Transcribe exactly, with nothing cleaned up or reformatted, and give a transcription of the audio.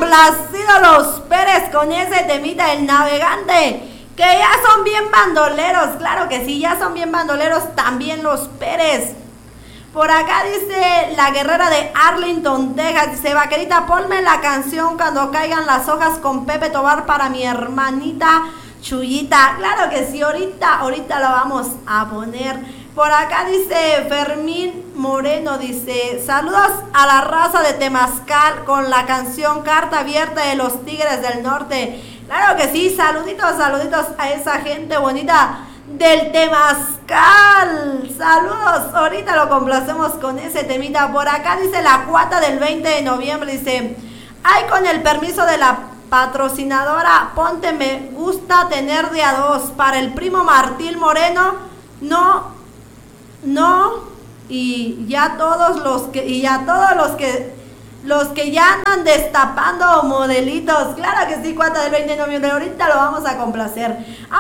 complacido los Pérez con ese temita del navegante. Que ya son bien bandoleros, claro que sí, ya son bien bandoleros también los Pérez. Por acá dice la guerrera de Arlington, Texas, dice, vaquerita, ponme la canción Cuando caigan las hojas con Pepe Tobar para mi hermanita Chuyita. Claro que sí, ahorita, ahorita lo vamos a poner. Por acá dice Fermín Moreno, dice, saludos a la raza de Temazcal con la canción Carta Abierta de los Tigres del Norte. Claro que sí, saluditos, saluditos a esa gente bonita del Temazcal. Saludos, ahorita lo complacemos con ese temita. Por acá dice la cuata del veinte de noviembre, dice, ay, con el permiso de la patrocinadora, ponte me gusta tener de a dos para el primo Martín Moreno, no, no, y ya todos los que, y ya todos los que Los que ya andan destapando modelitos. Claro que sí, cuata del veinte de noviembre. Ahorita lo vamos a complacer.